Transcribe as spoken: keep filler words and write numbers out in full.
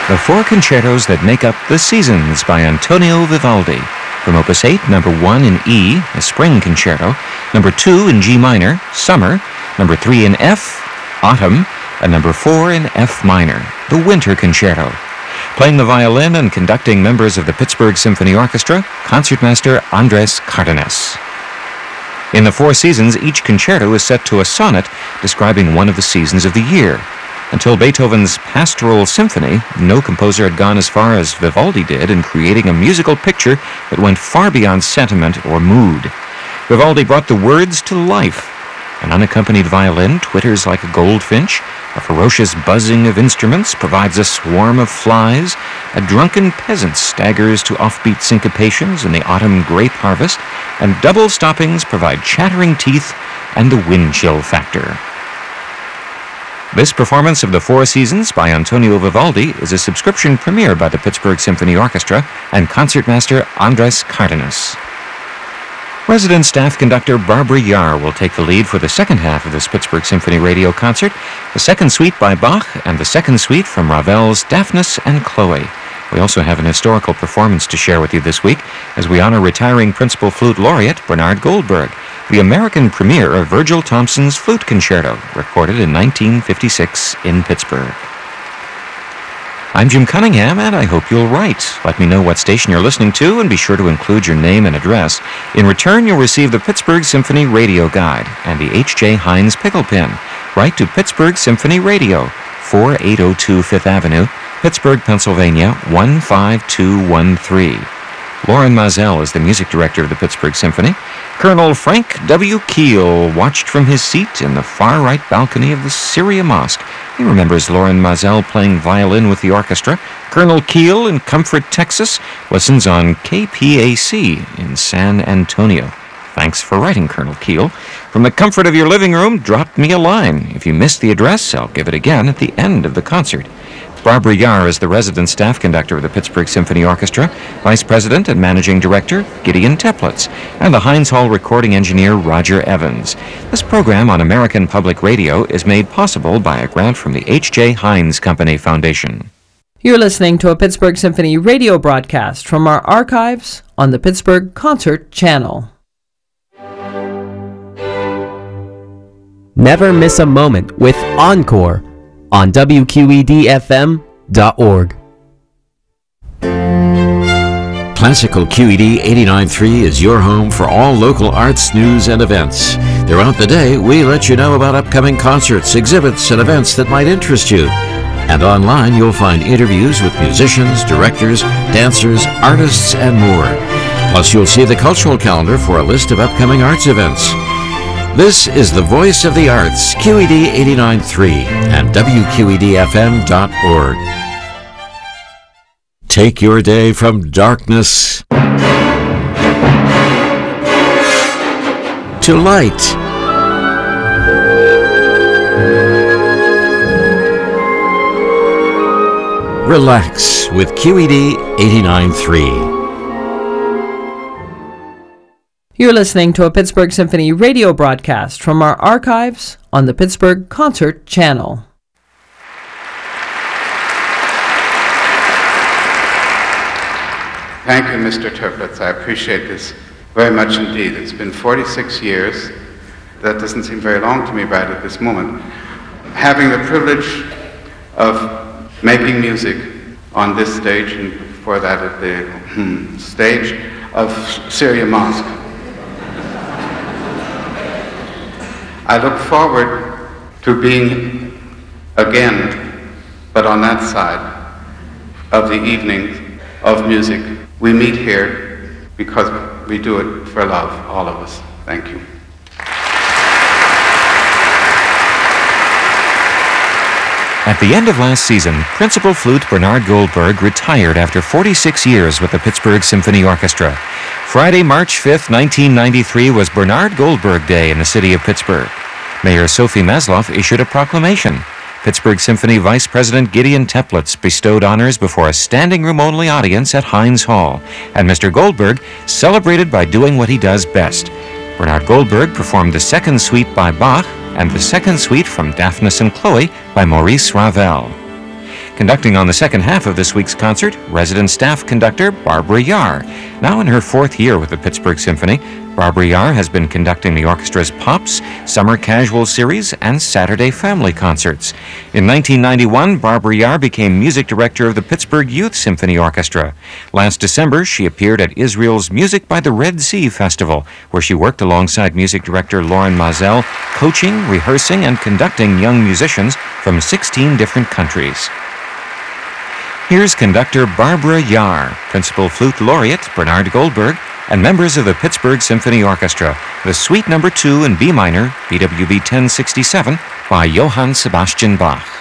The Four Concertos That Make Up the Seasons by Antonio Vivaldi. From Opus eight, number one in E, a Spring Concerto, number two in G minor, Summer, number three in F, Autumn, and number four in F minor, the Winter Concerto. Playing the violin and conducting members of the Pittsburgh Symphony Orchestra, Concertmaster Andres Cardenas. In the Four Seasons, each concerto is set to a sonnet describing one of the seasons of the year. Until Beethoven's Pastoral Symphony, no composer had gone as far as Vivaldi did in creating a musical picture that went far beyond sentiment or mood. Vivaldi brought the words to life. An unaccompanied violin twitters like a goldfinch, a ferocious buzzing of instruments provides a swarm of flies, a drunken peasant staggers to offbeat syncopations in the autumn grape harvest, and double stoppings provide chattering teeth and the wind chill factor. This performance of The Four Seasons by Antonio Vivaldi is a subscription premiere by the Pittsburgh Symphony Orchestra and concertmaster Andres Cardenas. Resident staff conductor Barbara Yar will take the lead for the second half of this Pittsburgh Symphony Radio concert, the second suite by Bach and the second suite from Ravel's Daphnis and Chloe. We also have an historical performance to share with you this week as we honor retiring Principal Flute Laureate Bernard Goldberg, the American premiere of Virgil Thomson's Flute Concerto, recorded in nineteen fifty-six in Pittsburgh. I'm Jim Cunningham, and I hope you'll write. Let me know what station you're listening to, and be sure to include your name and address. In return, you'll receive the Pittsburgh Symphony Radio Guide and the H J Heinz Pickle Pin. Write to Pittsburgh Symphony Radio, forty-eight oh two Fifth Avenue, Pittsburgh, Pennsylvania, one five two one three. Lauren Mazel is the music director of the Pittsburgh Symphony. Colonel Frank W. Keel watched from his seat in the far-right balcony of the Syria Mosque. He remembers Lauren Mazel playing violin with the orchestra. Colonel Keel in Comfort, Texas, listens on K P A C in San Antonio. Thanks for writing, Colonel Keel. From the comfort of your living room, drop me a line. If you missed the address, I'll give it again at the end of the concert. Barbara Yar is the resident staff conductor of the Pittsburgh Symphony Orchestra, Vice President and Managing Director Gideon Teplitz, and the Heinz Hall recording engineer Roger Evans. This program on American Public Radio is made possible by a grant from the H J Heinz Company Foundation. You're listening to a Pittsburgh Symphony radio broadcast from our archives on the Pittsburgh Concert Channel. Never miss a moment with Encore on W Q E D F M dot org. Classical Q E D eighty-nine point three is your home for all local arts, news, and events. Throughout the day, we let you know about upcoming concerts, exhibits, and events that might interest you. And online, you'll find interviews with musicians, directors, dancers, artists, and more. Plus, you'll see the cultural calendar for a list of upcoming arts events. This is the Voice of the Arts, Q E D eighty-nine point three and W Q E D F M dot org. Take your day from darkness to light. Relax with Q E D eighty-nine point three. You're listening to a Pittsburgh Symphony radio broadcast from our archives on the Pittsburgh Concert Channel. Thank you, Mister Teplitz. I appreciate this very much indeed. It's been forty-six years. That doesn't seem very long to me right at this moment. Having the privilege of making music on this stage and before that at the hmm, stage of Syria Mosque. I look forward to being again, but on that side of the evening of music. We meet here because we do it for love, all of us. Thank you. At the end of last season, Principal Flute Bernard Goldberg retired after forty-six years with the Pittsburgh Symphony Orchestra. Friday, March fifth, nineteen ninety-three was Bernard Goldberg Day in the city of Pittsburgh. Mayor Sophie Masloff issued a proclamation. Pittsburgh Symphony Vice President Gideon Teplitz bestowed honors before a standing-room-only audience at Heinz Hall, and Mister Goldberg celebrated by doing what he does best. Bernard Goldberg performed the second suite by Bach and the second suite from Daphnis and Chloe by Maurice Ravel. Conducting on the second half of this week's concert, resident staff conductor Barbara Yar. Now in her fourth year with the Pittsburgh Symphony, Barbara Yar has been conducting the orchestra's Pops, Summer Casual Series, and Saturday Family Concerts. In nineteen ninety-one, Barbara Yar became music director of the Pittsburgh Youth Symphony Orchestra. Last December, she appeared at Israel's Music by the Red Sea Festival, where she worked alongside music director Lauren Mazel, coaching, rehearsing, and conducting young musicians from sixteen different countries. Here's conductor Barbara Yar, principal flute laureate Bernard Goldberg, and members of the Pittsburgh Symphony Orchestra, the Suite Number two in B minor, B W V ten sixty-seven, by Johann Sebastian Bach.